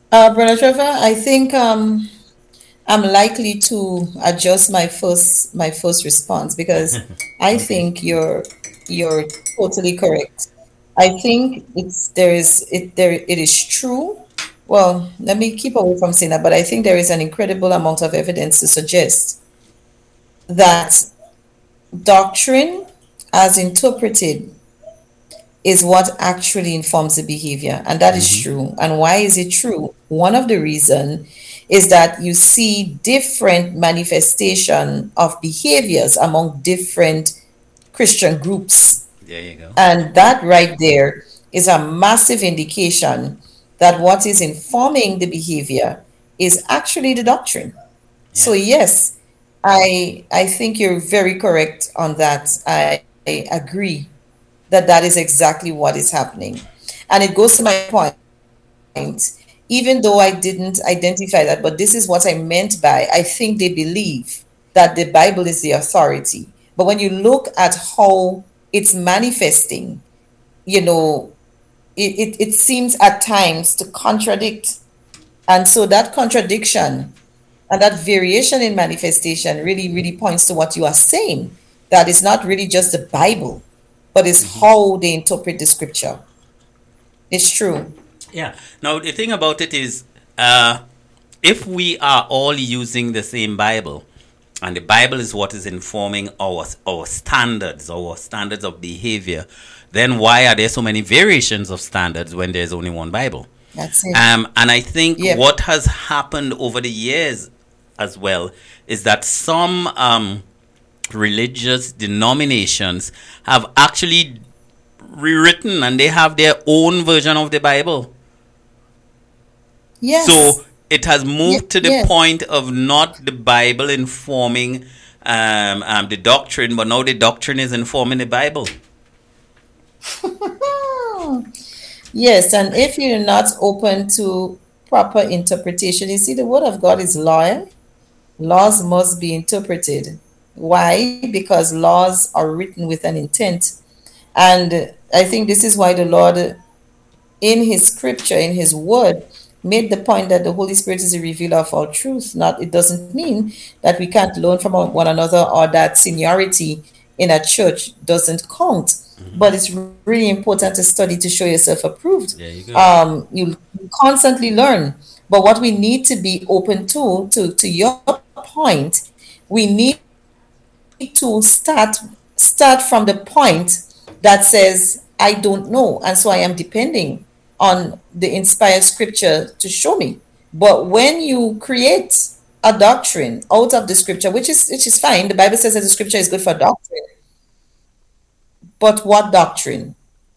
Brother Trevor, I think I'm likely to adjust my first response because I Okay. think you're totally correct. I think it is true. Well, let me keep away from saying that, but I think there is an incredible amount of evidence to suggest that doctrine, as interpreted, is what actually informs the behavior, and that is Mm-hmm. true. And why is it true? One of the reason is that you see different manifestation of behaviors among different Christian groups, There you go. and that right there is a massive indication that what is informing the behavior is actually the doctrine. So Yeah. yes, I think you're very correct on that. I agree that that is exactly what is happening. And it goes to my point, even though I didn't identify that, but this is what I meant by I think they believe that the Bible is the authority. But when you look at how it's manifesting, you know, it seems at times to contradict. And so that contradiction and that variation in manifestation really, really points to what you are saying. That it's not really just the Bible, but it's Mm-hmm. how they interpret the scripture. It's true. Yeah. Now the thing about it is, uh, if we are all using the same Bible, and the Bible is what is informing our standards of behavior, then why are there so many variations of standards when there's only one Bible? That's it. And I think Yep. what has happened over the years as well is that some religious denominations have actually rewritten and they have their own version of the Bible. So Yes. it has moved to the Yes. point of not the Bible informing the doctrine, but now the doctrine is informing the Bible. Yes. And if you're not open to proper interpretation, you see, the word of God is law. Laws must be interpreted. Why? Because laws are written with an intent. And I think this is why the Lord, in His scripture, in His word, made the point that the Holy Spirit is a revealer of all truth. Not, it doesn't mean that we can't learn from one another or that seniority in a church doesn't count. Hmm. But it's really important to study to show yourself approved. There you go. You constantly learn. But what we need to be open to your point, we need to start from the point that says, I don't know, and so I am depending on the inspired scripture to show me. But when you create a doctrine out of the scripture, which is fine, the Bible says that the scripture is good for doctrine, but what doctrine?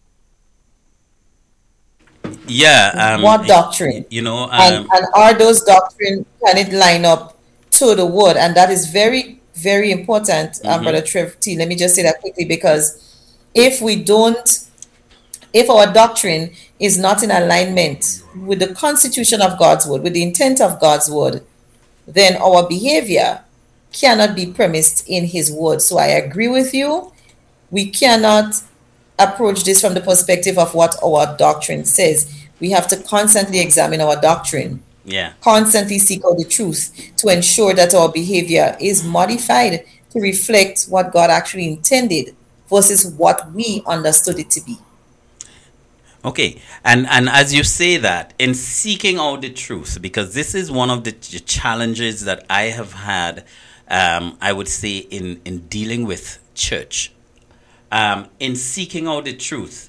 Yeah. What doctrine? You know. And are those doctrine, can it line up to the word? And that is very, very important, Hmm. Brother Trev T. Let me just say that quickly, because if we don't, if our doctrine is not in alignment with the constitution of God's word, with the intent of God's word, then our behavior cannot be premised in His word. So I agree with you. We cannot approach this from the perspective of what our doctrine says. We have to constantly examine our doctrine, Yeah. constantly seek out the truth to ensure that our behavior is modified to reflect what God actually intended versus what we understood it to be. Okay, and as you say that, in seeking out the truth, because this is one of the challenges that I have had, I would say in dealing with church, in seeking out the truth,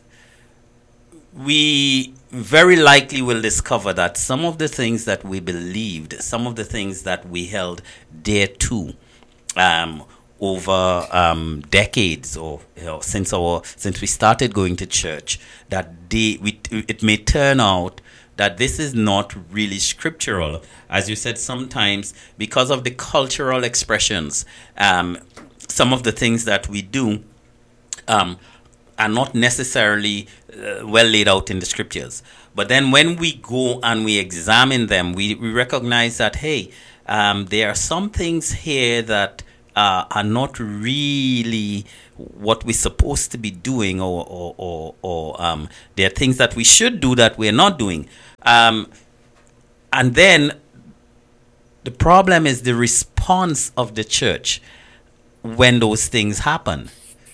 we very likely will discover that some of the things that we believed, some of the things that we held dear to, um, over decades, or since we started going to church, that it may turn out that this is not really scriptural, as you said. Sometimes because of the cultural expressions, some of the things that we do um, are not necessarily well laid out in the scriptures. But then when we go and we examine them, we recognize that, hey, there are some things here that are not really what we're supposed to be doing, or there are things that we should do that we're not doing. Um, And then the problem is the response of the church when those things happen.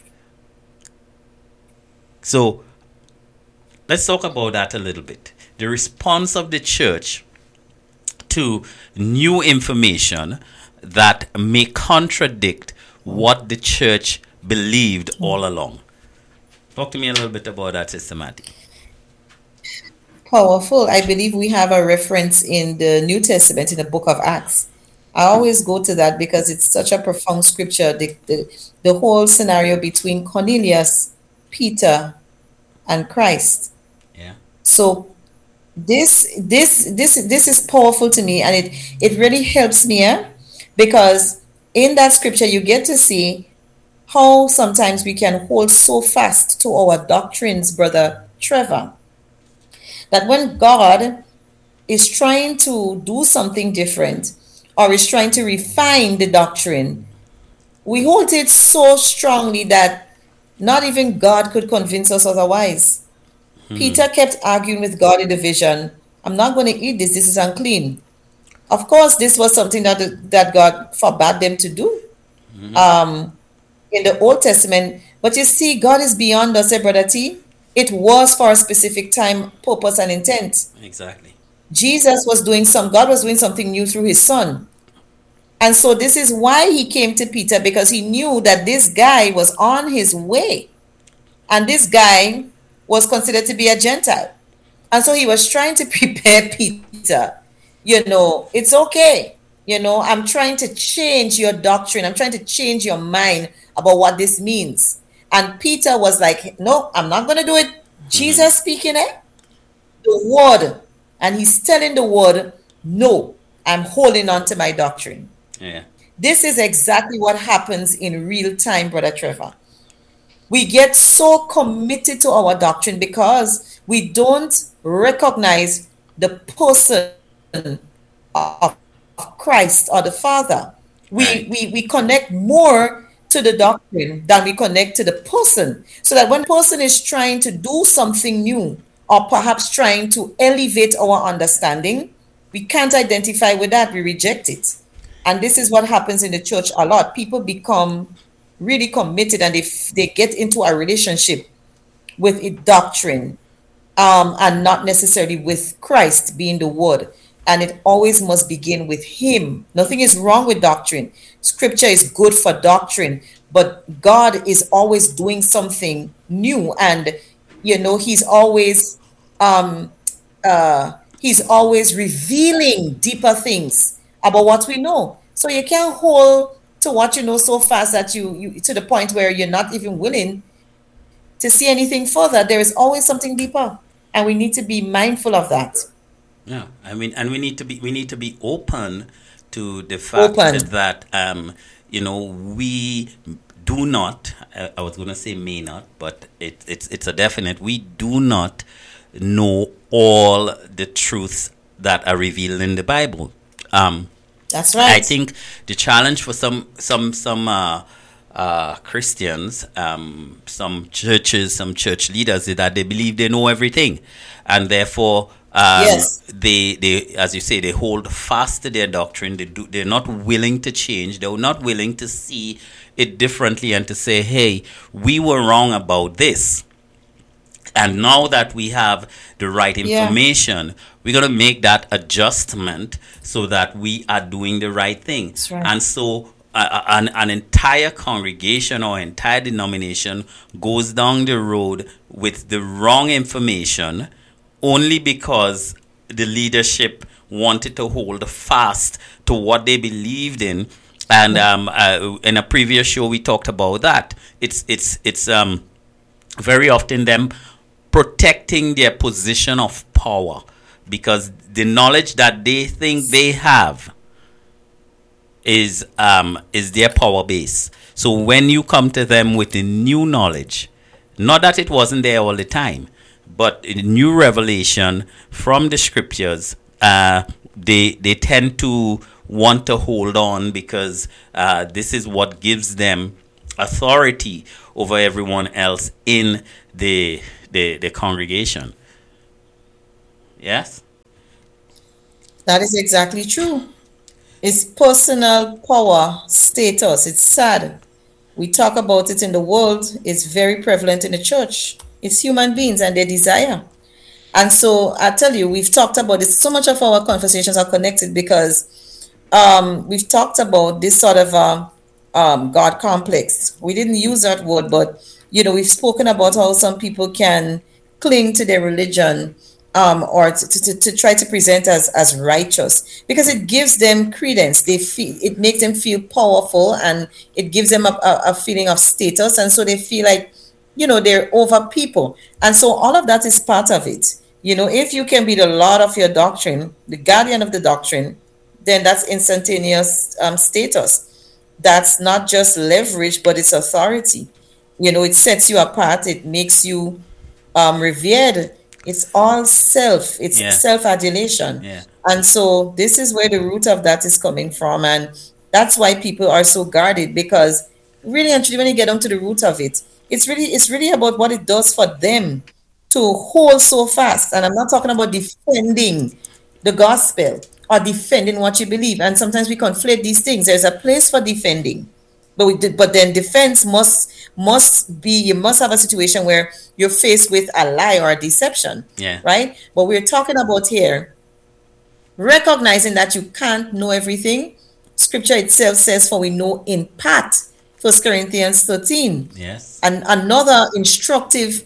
So let's talk about that a little bit. The response of the church to new information that may contradict what the church believed all along. Talk to me a little bit about that, Sister Mattie. Powerful. I believe we have a reference in the New Testament in the book of Acts. I always go to that because it's such a profound scripture. The whole scenario between Cornelius, Peter, and Christ. Yeah. So this is powerful to me, and it really helps me, because in that scripture you get to see how sometimes we can hold so fast to our doctrines, Brother Trevor, that when God is trying to do something different or is trying to refine the doctrine, we hold it so strongly that not even God could convince us otherwise. Peter kept arguing with God in the vision. I'm not going to eat this. This is unclean. Of course, this was something that God forbade them to do in the Old Testament. But you see, God is beyond us, Brother T. It was for a specific time, purpose, and intent. Exactly. God was doing something new through his son. And so this is why he came to Peter, because he knew that this guy was on his way. And this guy was considered to be a Gentile. And so he was trying to prepare Peter. It's okay. I'm trying to change your doctrine. I'm trying to change your mind about what this means. And Peter was like, no, I'm not going to do it. Jesus speaking the word. And he's telling the word, no, I'm holding on to my doctrine. Yeah. This is exactly what happens in real time, Brother Trevor. We get so committed to our doctrine because we don't recognize the person of Christ or the Father. We connect more to the doctrine than we connect to the person. So that when the person is trying to do something new or perhaps trying to elevate our understanding, we can't identify with that. We reject it. And this is what happens in the church a lot. People become really committed and they get into a relationship with a doctrine and not necessarily with Christ being the word. And it always must begin with him. Nothing is wrong with doctrine. Scripture is good for doctrine, but God is always doing something new. And, he's always revealing deeper things about what we know. So you can't hold to what you know so fast that you to the point where you're not even willing to see anything further. There is always something deeper, and we need to be mindful of that. Yeah, I mean, and we need to be open to the fact that we do not. I was going to say may not, but it's a definite. We do not know all the truths that are revealed in the Bible. That's right. I think the challenge for some Christians, some churches, some church leaders is that they believe they know everything, and therefore they, as you say, they hold fast to their doctrine. They're not willing to change. They're not willing to see it differently and to say, hey, we were wrong about this. And now that we have the right information, we're going to make that adjustment so that we are doing the right thing. That's right. And so an entire congregation or entire denomination goes down the road with the wrong information only because the leadership wanted to hold fast to what they believed in. And in a previous show, we talked about that. It's very often them protecting their position of power because the knowledge that they think they have is their power base. So when you come to them with the new knowledge, not that it wasn't there all the time, but new revelation from the scriptures, they tend to want to hold on because this is what gives them authority over everyone else in the congregation. Yes? That is exactly true. It's personal power status. It's sad. We talk about it in the world. It's very prevalent in the church. It's human beings and their desire. And so I tell you, we've talked about this. So much of our conversations are connected because we've talked about this sort of God complex. We didn't use that word, but we've spoken about how some people can cling to their religion, or to try to present as righteous because it gives them credence. It makes them feel powerful, and it gives them a feeling of status, and so they feel like they're over people. And so all of that is part of it. If you can be the lord of your doctrine, the guardian of the doctrine, then that's instantaneous status. That's not just leverage, but it's authority. It sets you apart. It makes you revered. It's all self. It's Yeah, self-adulation. yeah, And so this is where the root of that is coming from. And that's why people are so guarded, because really and truly, when you get down to the root of it, it's really about what it does for them to hold so fast. And I'm not talking about defending the gospel or defending what you believe. And sometimes we conflate these things. There's a place for defending, but then defense must be, you must have a situation where you're faced with a lie or a deception, yeah, right? But we're talking about here recognizing that you can't know everything. Scripture itself says, for we know in part. 1 Corinthians 13. yes, And another instructive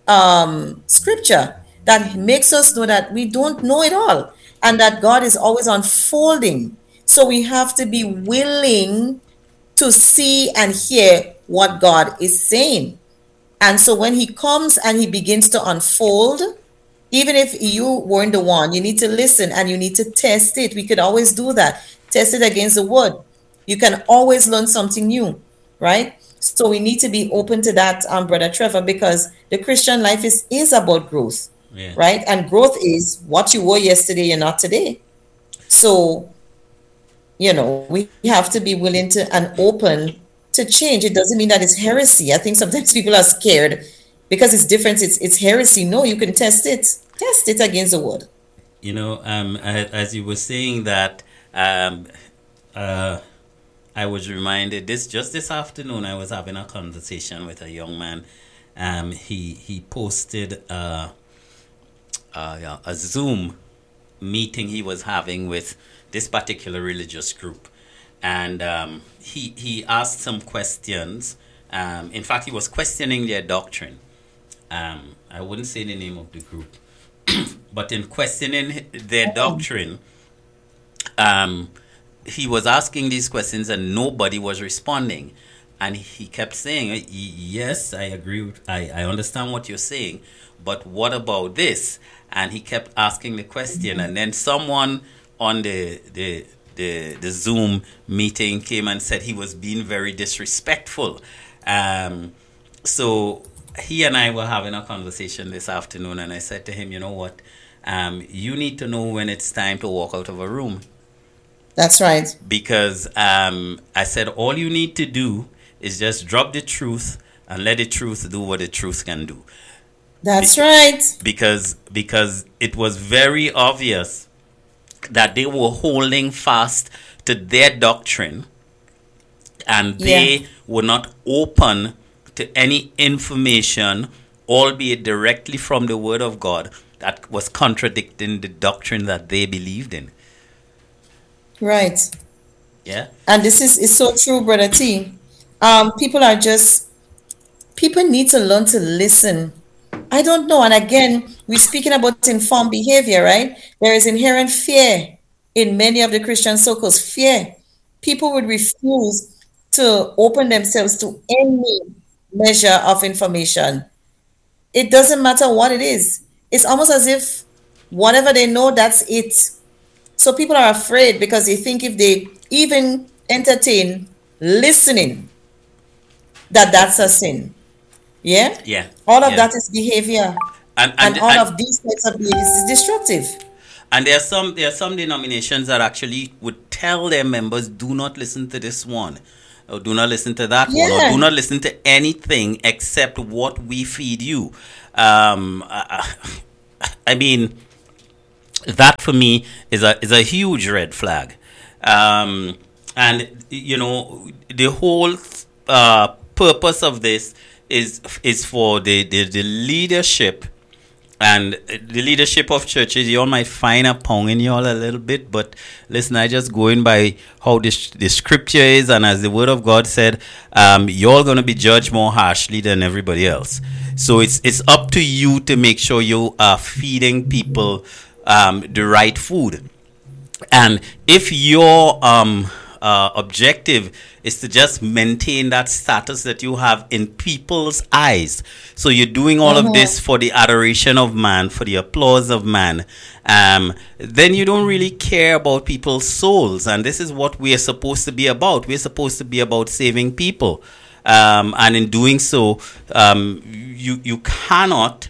scripture that makes us know that we don't know it all, and that God is always unfolding. So we have to be willing to see and hear what God is saying. And so when he comes and he begins to unfold, even if you weren't the one, you need to listen and you need to test it. We could always do that. Test it against the word. You can always learn something new, right? So we need to be open to that, Brother Trevor, because the Christian life is about growth, yeah. right? And growth is what you were yesterday, you're not today. So, we have to be willing to and open to change. It doesn't mean that it's heresy. I think sometimes people are scared because it's different. It's heresy. No, you can test it. Test it against the word. As you were saying that, I was reminded this afternoon. I was having a conversation with a young man. He posted a Zoom meeting he was having with this particular religious group, and he asked some questions. In fact, he was questioning their doctrine. I wouldn't say the name of the group, but in questioning their doctrine, he was asking these questions and nobody was responding. And he kept saying, yes, I agree with, I understand what you're saying, but what about this? And he kept asking the question, and then someone on the Zoom meeting came and said he was being very disrespectful. So he and I were having a conversation this afternoon, and I said to him, you know what? You need to know when it's time to walk out of a room. That's right. Because I said, all you need to do is just drop the truth and let the truth do what the truth can do. That's right. Because it was very obvious that they were holding fast to their doctrine, and they were not open to any information, albeit directly from the Word of God, that was contradicting the doctrine that they believed in. Right. Yeah. And this is so true, Brother T. People need to learn to listen. I don't know. And again, we're speaking about informed behavior, right? There is inherent fear in many of the Christian circles. Fear. People would refuse to open themselves to any measure of information. It doesn't matter what it is. It's almost as if whatever they know, that's it. So people are afraid because they think if they even entertain listening, that's a sin. Yeah? Yeah. All of that is behavior. And all of these types of behaviors is destructive. And there are some denominations that actually would tell their members, do not listen to this one, or do not listen to that one, or do not listen to anything except what we feed you. I mean, That for me is a huge red flag. And the whole purpose of this is for the leadership and the leadership of churches. Y'all might find a pound in y'all a little bit, but listen, I just going by how the scripture is, and as the word of God said, y'all gonna be judged more harshly than everybody else. So it's up to you to make sure you are feeding people the right food. And if your objective is to just maintain that status that you have in people's eyes, so you're doing all of this for the adoration of man, for the applause of man, then you don't really care about people's souls. And this is what we are supposed to be about. We're supposed to be about saving people. And in doing so, you cannot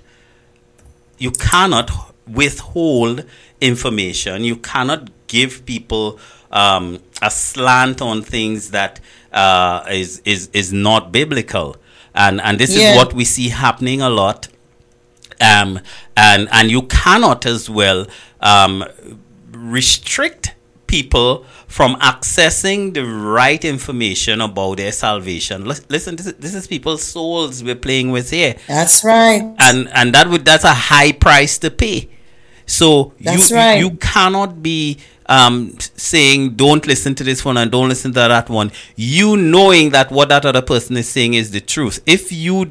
withhold information. You cannot give people a slant on things that is not biblical, and this is what we see happening a lot. And you cannot as well restrict people from accessing the right information about their salvation. Listen, this is people's souls we're playing with here. That's right. And that's a high price to pay. So you cannot be saying don't listen to this one and don't listen to that one, you knowing that what that other person is saying is the truth. If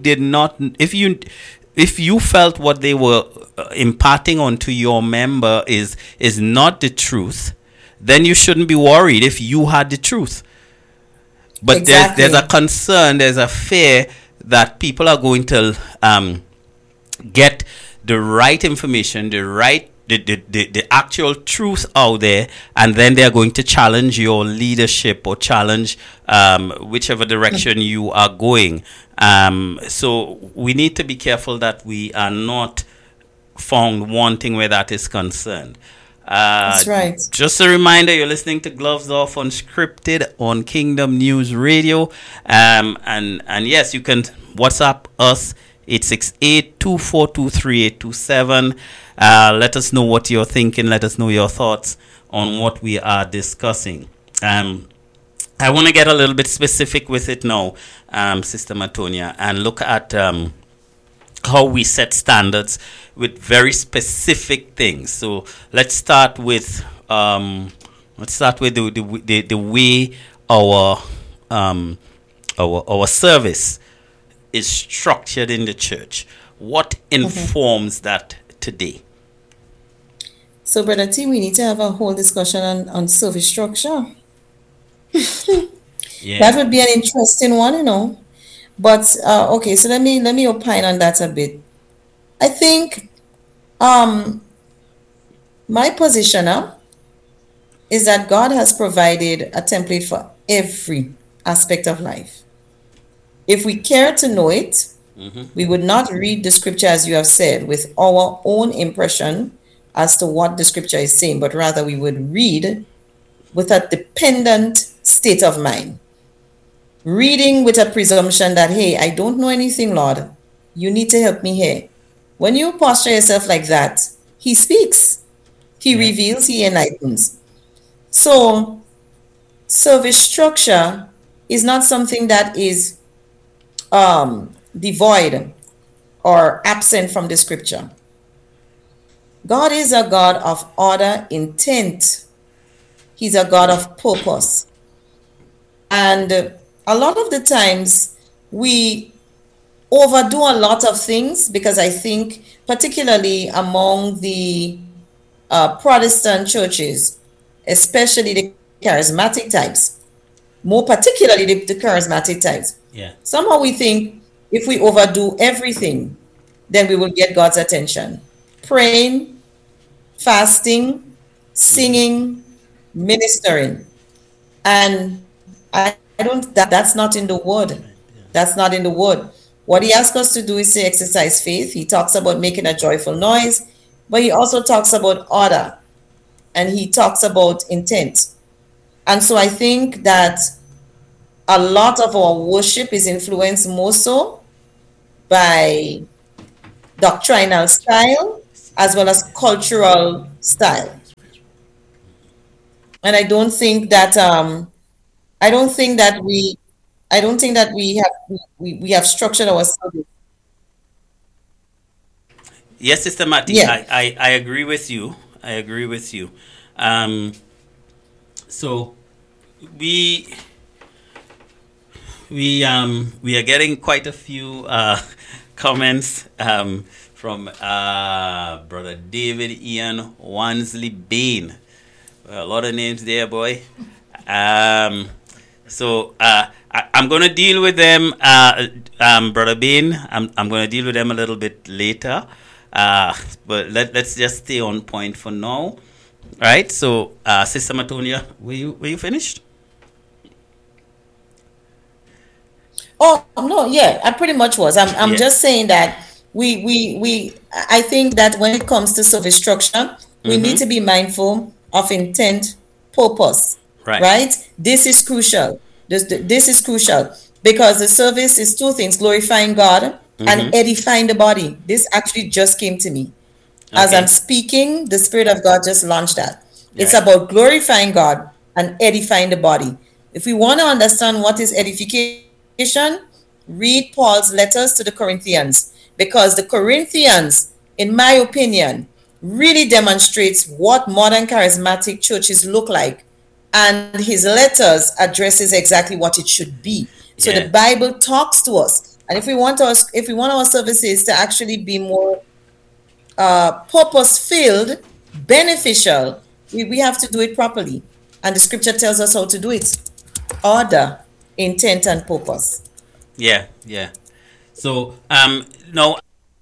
you felt what they were imparting onto your member is not the truth, then you shouldn't be worried if you had the truth. But exactly. there's a concern, there's a fear that people are going to get the right information, the actual truth out there, and then they're going to challenge your leadership or challenge whichever direction you are going. So we need to be careful that we are not found wanting where that is concerned. That's right. Just a reminder, you're listening to Gloves Off Unscripted on Kingdom News Radio. And yes, you can WhatsApp us 868-242-3827. Let us know what you're thinking. Let us know your thoughts on what we are discussing. I want to get a little bit specific with it now, Sister Matonia, and look at how we set standards with very specific things. So let's start with the way our service is structured in the church. What informs that today? So, Brother T, we need to have a whole discussion on service structure. That would be an interesting one, But okay, so let me opine on that a bit. I think my position is that God has provided a template for every aspect of life. If we care to know it, we would not read the scripture, as you have said, with our own impression as to what the scripture is saying, but rather we would read with a dependent state of mind. Reading with a presumption that, hey, I don't know anything, Lord. You need to help me here. When you posture yourself like that, he speaks. He reveals, he enlightens. So, service structure is not something that is devoid or absent from the scripture. God is a God of order, intent. He's a God of purpose. And a lot of the times we overdo a lot of things, because I think particularly among the Protestant churches, especially the charismatic types, more particularly the charismatic types, somehow we think if we overdo everything, then we will get God's attention. Praying, fasting, singing, ministering. And that's not in the word. That's not in the word. What he asks us to do is to exercise faith. He talks about making a joyful noise, but he also talks about order, and he talks about intent. And so I think that a lot of our worship is influenced more so by doctrinal style as well as cultural style. And I don't think that I don't think that we I don't think that we have structured our service. Yes, Sister Matty, Yeah. I agree with you. I agree with you. Um, so we we are getting quite a few comments from brother David Ian Wansley Bain. A lot of names there, boy. Um, I'm going to deal with them, brother Bain. I'm going to deal with them a little bit later. But let's just stay on point for now. Right? So, Sister Matonia, were you finished? Oh no, yeah, I pretty much was. I'm Yeah. just saying that we I think that when it comes to service structure, we need Mm-hmm. to be mindful of intent, purpose, Right. right? This is crucial. This is crucial because the service is two things: glorifying God and Mm-hmm. edifying the body. This actually just came to me as I'm Okay. speaking. The Spirit of God just launched that. It's Right. about glorifying God and edifying the body. If we want to understand what is edification, read Paul's letters to the Corinthians, because the Corinthians, in my opinion, really demonstrates what modern charismatic churches look like, and his letters addresses exactly what it should be. So the Yeah. Bible talks to us, and if we want our services to actually be more purpose filled, beneficial, we have to do it properly. And the scripture tells us how to do it: order, intent, and purpose. Yeah. Yeah. So, no,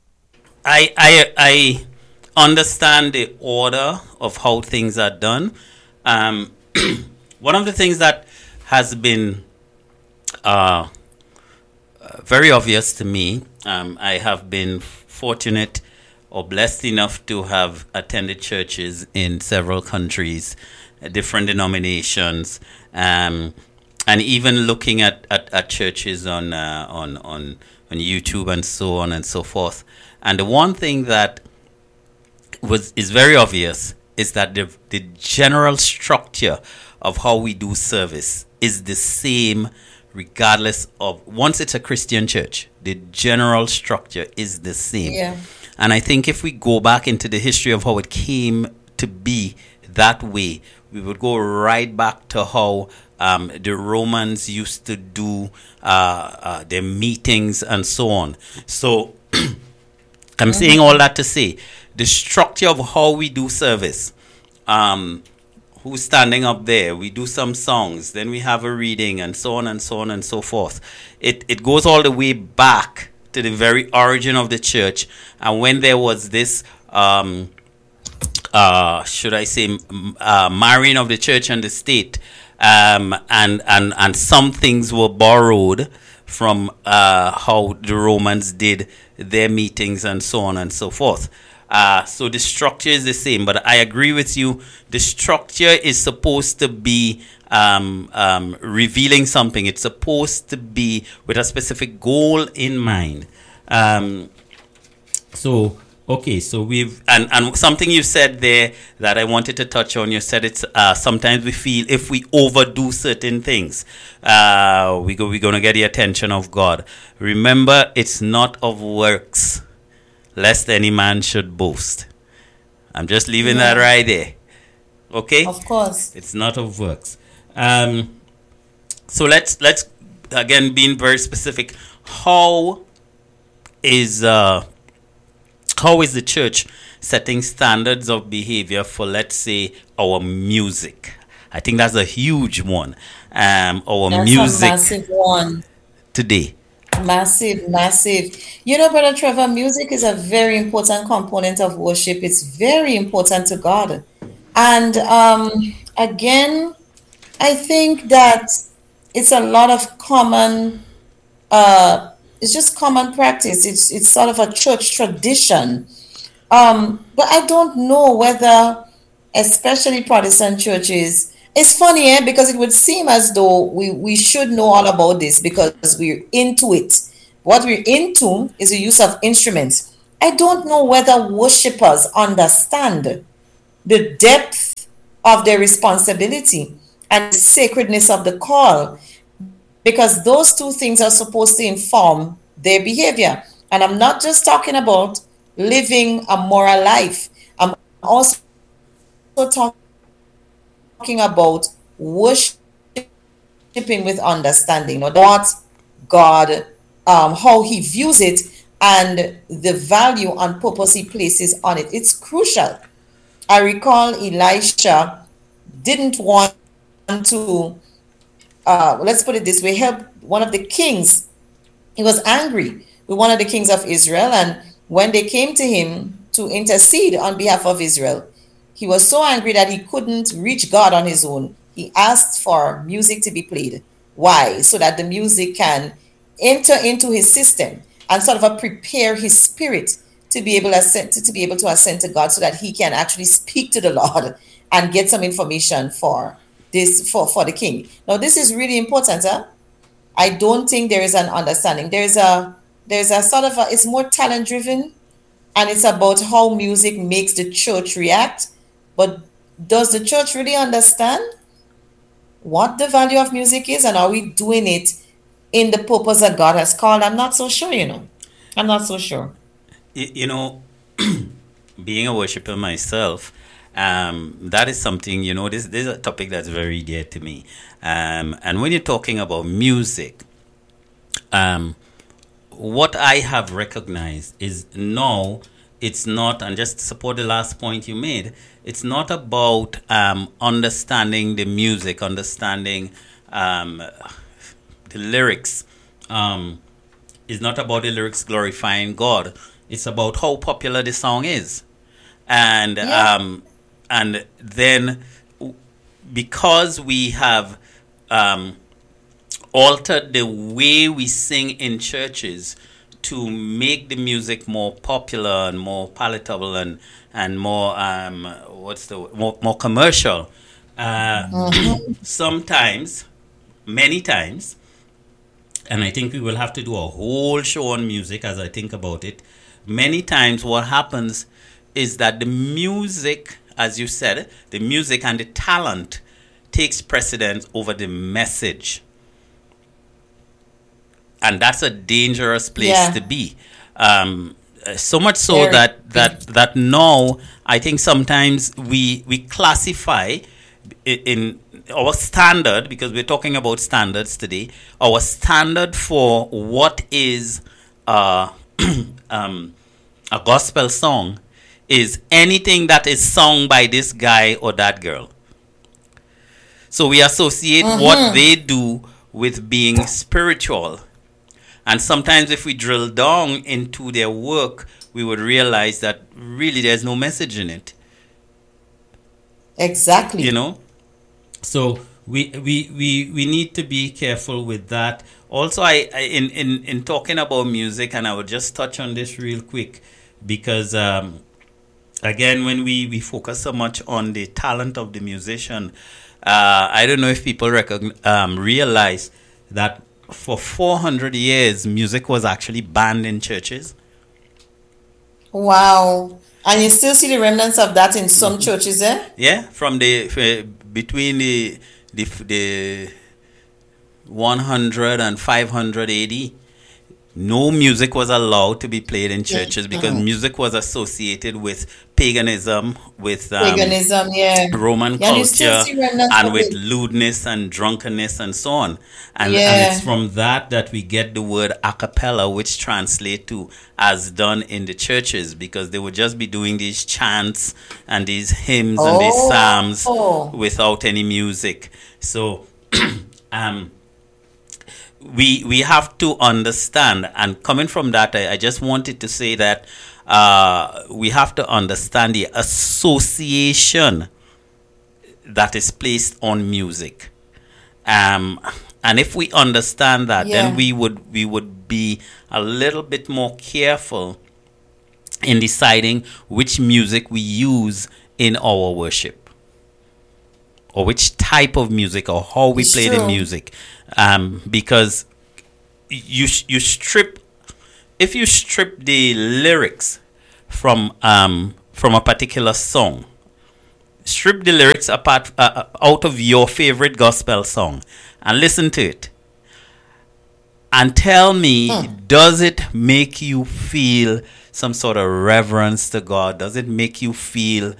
I understand the order of how things are done. Um, one of the things that has been uh, very obvious to me, I have been fortunate or blessed enough to have attended churches in several countries, different denominations, and even looking at churches on YouTube and so on and so forth. And the one thing that is very obvious is that the general structure of how we do service is the same regardless of once it's a Christian church, the general structure is the same. Yeah. And I think if we go back into the history of how it came to be that way, we would go right back to how the Romans used to do their meetings and so on. So I'm saying all that to say the structure of how we do service. Who's standing up there? We do some songs, then we have a reading, and so on and so on and so forth. It goes all the way back to the very origin of the church, and when there was this should I say, marrying of the church and the state, and some things were borrowed from how the Romans did their meetings and so on and so forth. So the structure is the same, but I agree with you. The structure is supposed to be revealing something. It's supposed to be with a specific goal in mind. So okay, so and something you said there that I wanted to touch on. You said it's sometimes we feel if we overdo certain things, we're gonna get the attention of God. Remember, it's not of works, lest any man should boast. I'm just leaving that Yeah, right there. Okay, of course. it's not of works. So let's again being very specific. How is uh how is the church setting standards of behavior for, let's say, our music? I think that's a huge one. Our That's a music massive one. today. Massive, massive. You know, Brother Trevor, music is a very important component of worship. It's very important to God. And again, I think that it's a lot of common, it's just common practice. It's sort of a church tradition. But I don't know whether, especially Protestant churches, it's funny, because it would seem as though we should know all about this because we're into it. What we're into is the use of instruments. I don't know whether worshippers understand the depth of their responsibility and the sacredness of the call, because those two things are supposed to inform their behavior. And I'm not just talking about living a moral life, I'm also talking about worshiping with understanding, or what God, how He views it, and the value and purpose He places on it. It's crucial. I recall Elisha didn't want to, let's put it this way, help one of the kings. He was angry with one of the kings of Israel, and when they came to him to intercede on behalf of Israel, he was so angry that he couldn't reach God on his own. He asked for music to be played. Why? So that the music can enter into his system and sort of prepare his spirit to be able to ascend to God, so that he can actually speak to the Lord and get some information for the king. Now, this is really important. Huh? I don't think there is an understanding. There's a sort of it's more talent driven, and it's about how music makes the church react. But does the church really understand what the value of music is, and are we doing it in the purpose that God has called? I'm not so sure, I'm not so sure. You know, being a worshiper myself, that is something, this is a topic that's very dear to me. And when you're talking about music, what I have recognized is now it's not, and just to support the last point you made, it's not about understanding the music, understanding the lyrics. It's not about the lyrics glorifying God. It's about how popular the song is. And Yeah. and then because we have altered the way we sing in churches to make the music more popular and more palatable and more more commercial. Sometimes, many times, and I think we will have to do a whole show on music as I think about it. Many times, what happens is that the music, as you said, the music and the talent takes precedence over the message. And that's a dangerous place Yeah. to be. So much so Very. that now I think sometimes we classify in our standard, because we're talking about standards today. Our standard for what is a gospel song is anything that is sung by this guy or that girl. So we associate what they do with being spiritual. And sometimes if we drill down into their work, we would realize that really there's no message in it. You Exactly. know? So we need to be careful with that. Also, I in talking about music, and I would just touch on this real quick, because again, when we focus so much on the talent of the musician, I don't know if people realize that for 400 years, music was actually banned in churches. Wow. And you still see the remnants of that in some churches, eh? Yeah, from between the 100 and 500 AD, no music was allowed to be played in Yeah. churches because music was associated with paganism, with Paganism, yeah. Roman Yeah, and you still culture, see remnants and of with it. lewdness and drunkenness and so on. And it's Yeah. from that we get the word a cappella, which translate to as done in the churches, because they would just be doing these chants and these hymns and these psalms Oh. without any music. So um we have to understand, and coming from that, I just wanted to say that we have to understand the association that is placed on music, and if we understand that, then Yeah. we would be a little bit more careful in deciding which music we use in our worship, or which type of music, or how we It's play the true. music, because you strip if you strip the lyrics from a particular song. Strip the lyrics apart out of your favorite gospel song and listen to it. And tell me, does it make you feel some sort of reverence to God? Does it make you feel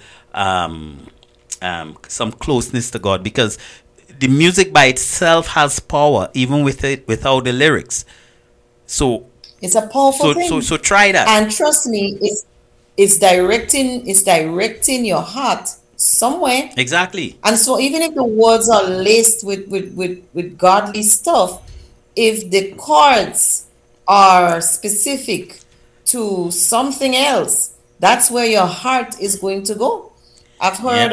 some closeness to God? Because the music by itself has power, even without the lyrics. So it's a powerful thing. So try that. And trust me, it's directing your heart somewhere. Exactly. And so even if the words are laced with godly stuff, if the chords are specific to something else, that's where your heart is going to go. I've heard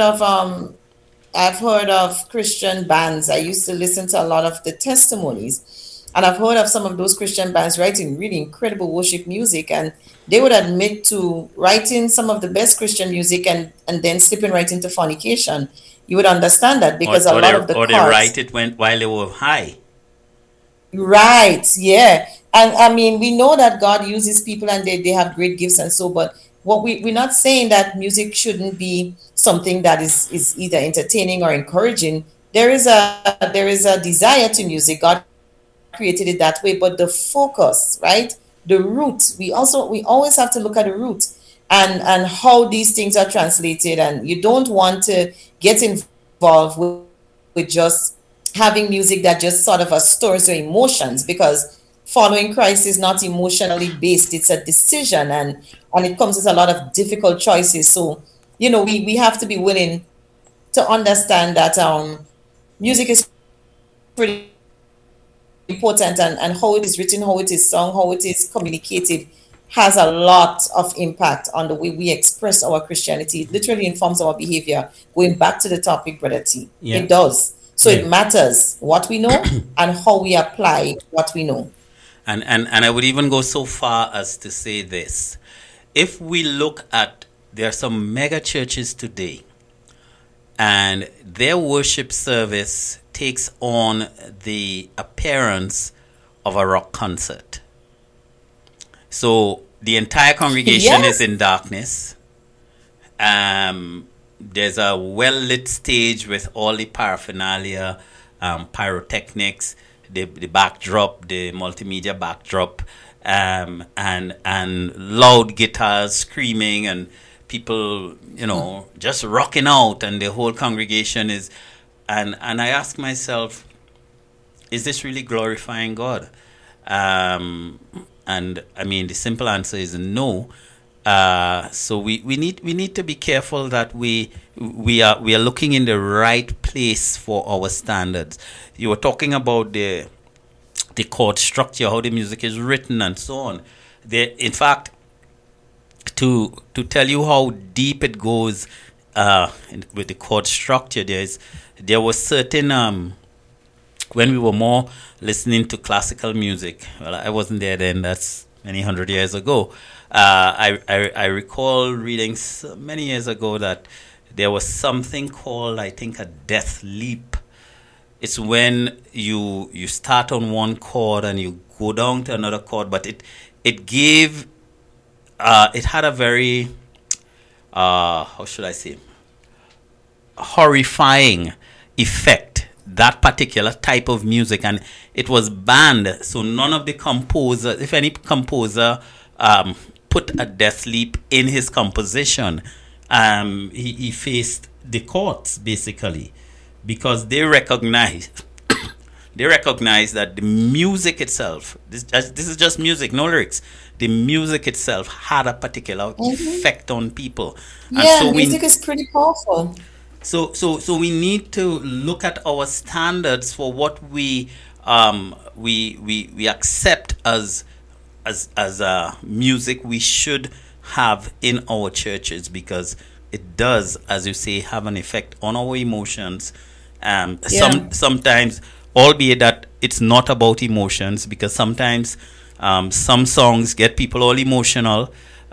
of Christian bands. I used to listen to a lot of the testimonies, and I've heard of some of those Christian bands writing really incredible worship music, and they would admit to writing some of the best Christian music and then slipping right into fornication. You would understand that because a lot of the chords, they write it while they were high. Right, yeah. And I mean, we know that God uses people and they have great gifts and so, but what we're not saying that music shouldn't be something that is either entertaining or encouraging. There is a desire to music. God created it that way, but the focus, right? The root. We always have to look at the root and how these things are translated. And you don't want to get involved with just having music that just sort of stores your emotions, because following Christ is not emotionally based. It's a decision, and it comes with a lot of difficult choices. So, we have to be willing to understand that music is pretty important, and how it is written, how it is sung, how it is communicated has a lot of impact on the way we express our Christianity. It literally informs our behavior. Going back to the topic, Brother T, It does. So it matters what we know and how we apply what we know. And I would even go so far as to say this. If we look at, there are some mega churches today, and their worship service takes on the appearance of a rock concert. So the entire congregation is in darkness. There's a well-lit stage with all the paraphernalia, pyrotechnics, the backdrop, the multimedia backdrop, and loud guitars screaming, and people, just rocking out, and the whole congregation is... And I ask myself, is this really glorifying God? And I mean, the simple answer is no. So we need to be careful that we are looking in the right place for our standards. You were talking about the chord structure, how the music is written, and so on. In fact, to tell you how deep it goes with the chord structure, there was certain when we were more listening to classical music. Well, I wasn't there then. That's many hundred years ago. I recall reading many years ago that there was something called, I think, a death leap. It's when you start on one chord and you go down to another chord, but it gave it had a very how should I say, horrifying effect, that particular type of music, and it was banned. So none of the composers, if any composer put a death leap in his composition, he faced the courts, basically, because they recognized that the music itself, this is just music, no lyrics, the music itself had a particular effect on people. And so music is pretty powerful. So we need to look at our standards for what we accept as music we should have in our churches, because it does, as you say, have an effect on our emotions. Sometimes, albeit that it's not about emotions, because sometimes some songs get people all emotional.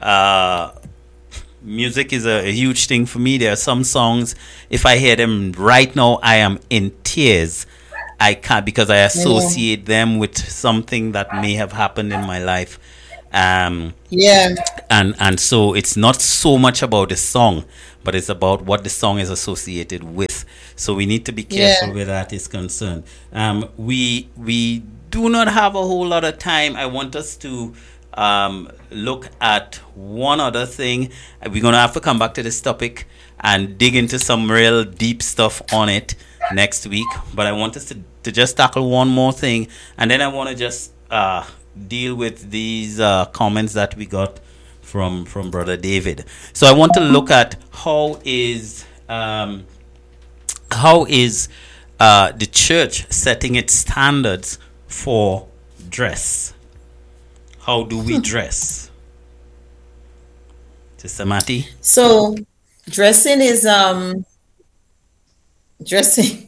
Music is a huge thing for me. There are some songs, if I hear them right now, I am in tears. I can't, because I associate them with something that may have happened in my life. Yeah. And so it's not so much about the song, but it's about what the song is associated with. So we need to be careful Yeah. where that is concerned. We do not have a whole lot of time. I want us to look at one other thing. We're gonna have to come back to this topic and dig into some real deep stuff on it next week. But I want us to just tackle one more thing, and then I want to just deal with these comments that we got from Brother David. So I want to look at how is the church setting its standards for dress. How do we dress, Sister Matty? So dressing is dressing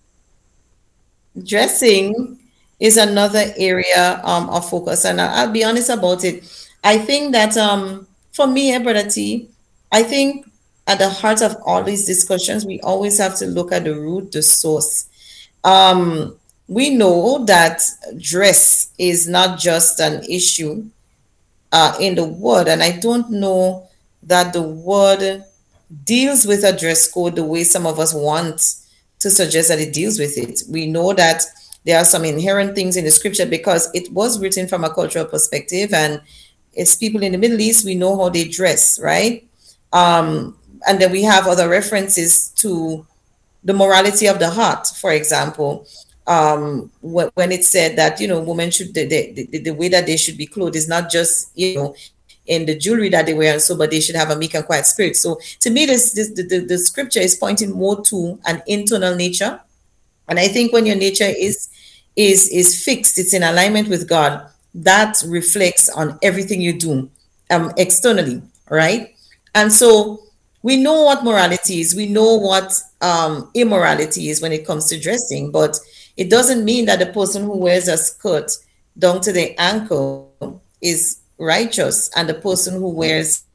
dressing is another area of focus, and I'll be honest about it. I think that for me, Brother T, I think at the heart of all these discussions, we always have to look at the root, the source. We know that dress is not just an issue in the word, and I don't know that the word deals with a dress code the way some of us want to suggest that it deals with it. We know that there are some inherent things in the scripture because it was written from a cultural perspective, and it's people in the Middle East, we know how they dress, right? And then we have other references to the morality of the heart, for example. When it said that, women should, the way that they should be clothed is not just, in the jewelry that they wear and so, but they should have a meek and quiet spirit. So to me, the scripture is pointing more to an internal nature. And I think when your nature is fixed, it's in alignment with God, that reflects on everything you do externally, right? And so we know what morality is, we know what immorality is when it comes to dressing, but it doesn't mean that the person who wears a skirt down to the ankle is righteous, and the person who wears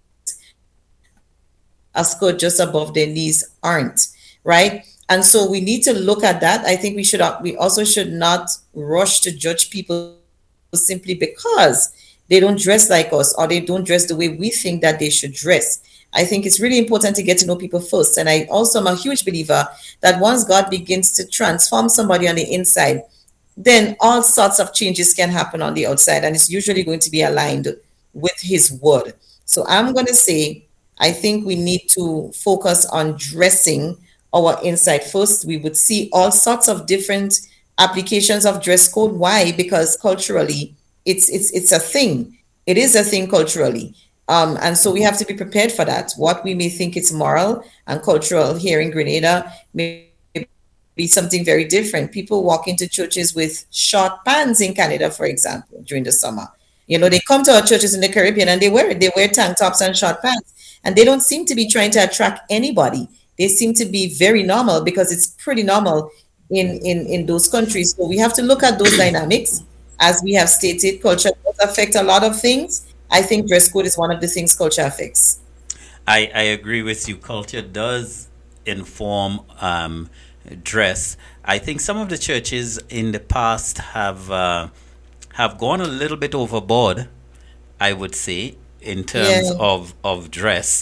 a skirt just above their knees aren't, right? And so we need to look at that. I think we also should not rush to judge people simply because they don't dress like us or they don't dress the way we think that they should dress. I think it's really important to get to know people first. And I also am a huge believer that once God begins to transform somebody on the inside, then all sorts of changes can happen on the outside, and it's usually going to be aligned with his word. So I'm going to say, I think we need to focus on dressing our inside first. We would see all sorts of different applications of dress code. Why? Because culturally, it's a thing. It is a thing culturally. And so we have to be prepared for that. What we may think is moral and cultural here in Grenada may be something very different. People walk into churches with short pants in Canada, for example, during the summer. They come to our churches in the Caribbean and they wear it. They wear tank tops and short pants, and they don't seem to be trying to attract anybody. They seem to be very normal because it's pretty normal in those countries. So we have to look at those dynamics. As we have stated, culture does affect a lot of things. I think dress code is one of the things culture affects. I agree with you. Culture does inform dress. I think some of the churches in the past have gone a little bit overboard, I would say, in terms Yeah. of dress.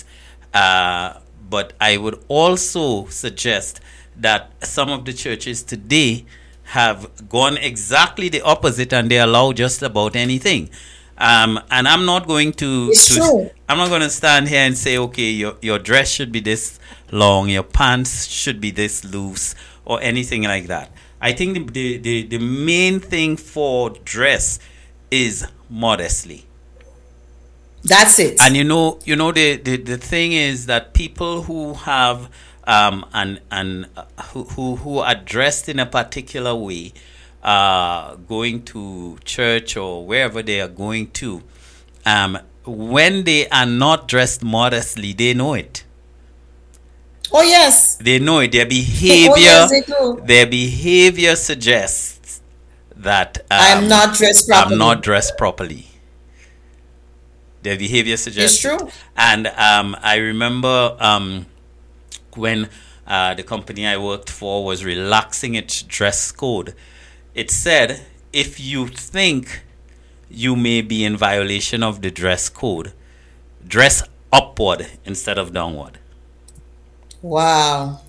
But I would also suggest that some of the churches today have gone exactly the opposite, and they allow just about anything. And I'm not going It's true. I'm not going to stand here and say, okay, your dress should be this long, your pants should be this loose, or anything like that. I think the main thing for dress is modesty. That's it. And the thing is that people who have who are dressed in a particular way, going to church or wherever they are going to, when they are not dressed modestly, they know it. Oh, yes. They know it. Oh, yes, they do. Their behavior suggests that I'm not dressed I'm not properly. dressed properly. Their behavior It's suggests it. true. And I remember when the company I worked for was relaxing its dress code. It said, if you think you may be in violation of the dress code. Dress upward instead of downward. Wow.